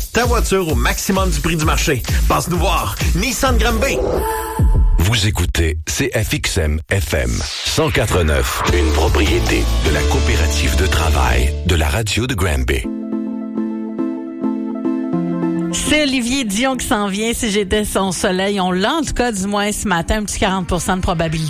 ta voiture au maximum du prix du marché. Passe nous voir. Nissan Granby. Vous écoutez CFXM FM 104.9, une propriété de la coopérative de travail de la radio de Granby. C'est Olivier Dion qui s'en vient. Si j'étais son soleil, on l'a en tout cas, du moins ce matin, un petit 40% de probabilité.